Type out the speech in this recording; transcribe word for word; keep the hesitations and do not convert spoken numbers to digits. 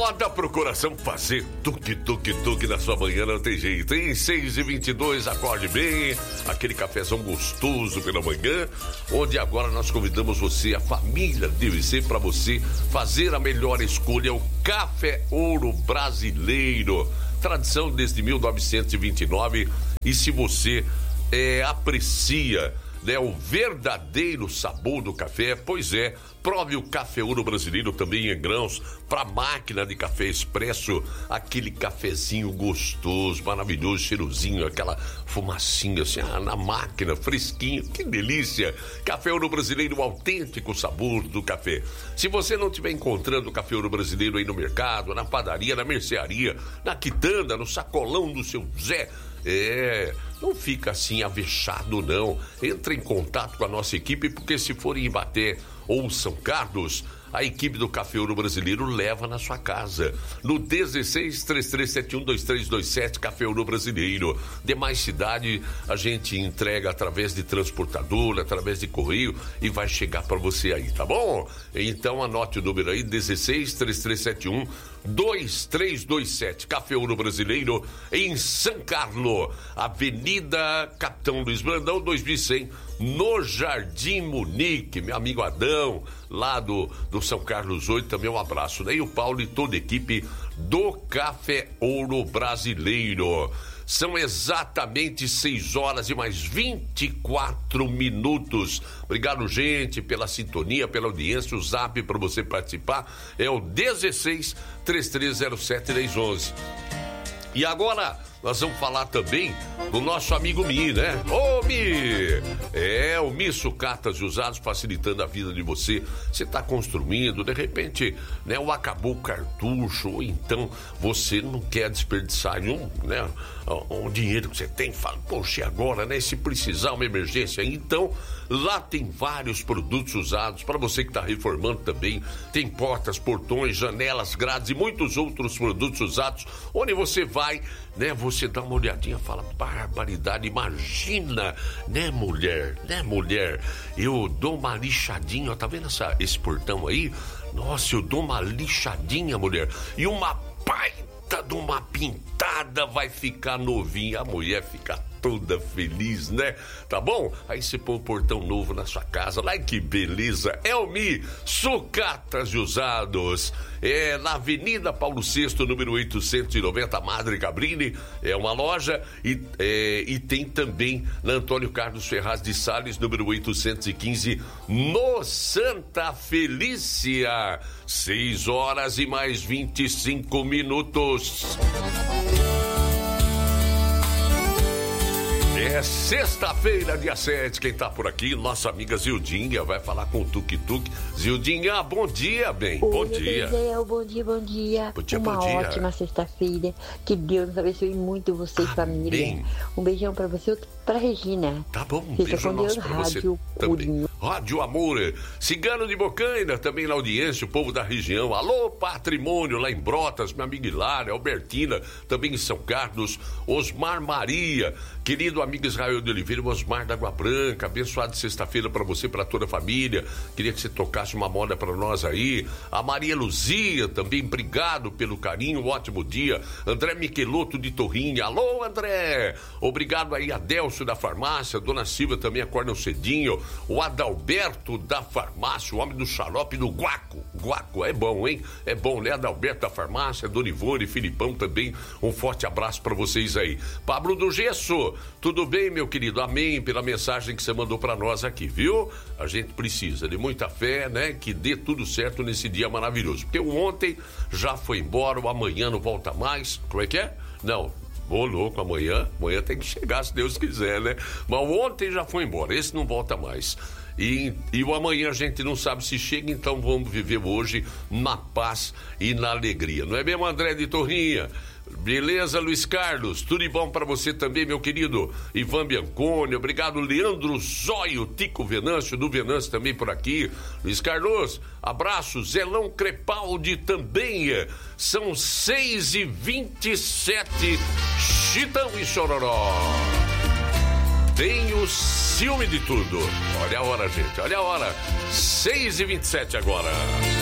moda pro coração fazer tuque, tuque, tuque na sua manhã, não tem jeito, hein? seis e vinte e dois, acorde bem, aquele cafezão gostoso pela manhã, onde agora nós convidamos você, a família D V C, para você fazer a melhor escolha, o Café Ouro Brasileiro. Tradição desde mil novecentos e vinte e nove, e se você é, aprecia, né, o verdadeiro sabor do café, pois é, prove o Café Ouro Brasileiro também em grãos, para máquina de café expresso, aquele cafezinho gostoso, maravilhoso, cheirosinho, aquela fumacinha assim, ah, na máquina, fresquinho, que delícia! Café Ouro Brasileiro, o autêntico sabor do café. Se você não estiver encontrando o Café Ouro Brasileiro aí no mercado, na padaria, na mercearia, na quitanda, no sacolão do seu Zé, é, não fica assim avexado não, entre em contato com a nossa equipe, porque se forem em Ibaté ou São Carlos, a equipe do Café Ouro Brasileiro leva na sua casa, no dezesseis, três três sete um, dois três dois sete, Café Ouro Brasileiro. Demais cidade a gente entrega através de transportador, através de correio, e vai chegar para você aí, tá bom? Então anote o número aí, dezesseis, três três sete um, dois três dois sete, Café Ouro Brasileiro, em São Carlos, Avenida Capitão Luiz Brandão, dois mil e cem, no Jardim Munique. Meu amigo Adão, lá do, do São Carlos oito, também um abraço, né? E o Paulo e toda a equipe do Café Ouro Brasileiro. São exatamente seis horas e mais vinte e quatro minutos. Obrigado, gente, pela sintonia, pela audiência. O zap para você participar é o dezesseis, três três zero sete, dez onze. E agora nós vamos falar também do nosso amigo Mi, né? Ô, Mi! É, o Mi Sucatas e Usados, facilitando a vida de você. Você está construindo, de repente, né, ou acabou o cartucho, ou então você não quer desperdiçar um, né, um dinheiro que você tem, fala, poxa, e agora, né? Se precisar, uma emergência, então lá tem vários produtos usados para você que está reformando também. Tem portas, portões, janelas, grades e muitos outros produtos usados, onde você vai, né? Você dá uma olhadinha, fala, barbaridade, imagina, né, mulher, né, mulher? Eu dou uma lixadinha, ó, tá vendo essa, esse portão aí? Nossa, eu dou uma lixadinha, mulher, e uma baita de uma pintada vai ficar novinha, a mulher fica toda feliz, né? Tá bom? Aí você põe um portão novo na sua casa. Lá que beleza! É o Mi Sucatas e Usados. É na Avenida Paulo sexto, número oitocentos e noventa, Madre Cabrini. É uma loja e, é, e tem também na Antônio Carlos Ferraz de Sales, número oitocentos e quinze, no Santa Felícia. seis horas e mais vinte e cinco minutos. É sexta-feira, dia sete, quem tá por aqui, nossa amiga Zildinha, vai falar com o Tuk Tuk. Zildinha, bom dia, bem, Oi, bom dia. Deus, bom dia, bom dia. Bom dia, Uma bom dia. ótima sexta-feira, que Deus nos abençoe muito você e família. Um beijão pra você, outro pra Regina. Tá bom, um Fica beijo com nosso Deus, pra você Rádio também. Urinho. Rádio Amor, Cigano de Bocaina, também na audiência, o povo da região. Alô, Patrimônio, lá em Brotas, minha amiga Hilária, Albertina, também em São Carlos, Osmar Maria, querido amigo Israel de Oliveira, Osmar da Água Branca, abençoado sexta-feira pra você, pra toda a família. Queria que você tocasse uma moda pra nós aí. A Maria Luzia, também, obrigado pelo carinho, um ótimo dia. André Miqueloto de Torrinha, alô, André! Obrigado aí, Adelso da farmácia, Dona Silvia também acorda cedinho, o Adalberto da farmácia, o homem do xarope do Guaco. Guaco, é bom, hein? É bom, né? Adalberto da farmácia, Dona Ivone, Filipão também, um forte abraço pra vocês aí. Pablo do Gesso, tudo bem, meu querido? Amém pela mensagem que você mandou pra nós aqui, viu? A gente precisa de muita fé, né? Que dê tudo certo nesse dia maravilhoso. Porque o ontem já foi embora, o amanhã não volta mais. Como é que é? Não. Ô, louco, amanhã, amanhã tem que chegar, se Deus quiser, né? Mas ontem já foi embora, esse não volta mais. E, e o amanhã a gente não sabe se chega, então vamos viver hoje na paz e na alegria. Não é mesmo, André de Torrinha? Beleza, Luiz Carlos? Tudo de bom pra você também, meu querido Ivan Bianconi. Obrigado, Leandro Zóio, Tico Venâncio, do Venâncio também por aqui. Luiz Carlos, abraço. Zelão Crepaldi também. São seis e vinte e sete. Chitão e Chororó. Tenho ciúme de tudo. Olha a hora, gente, olha a hora. seis e vinte e sete agora.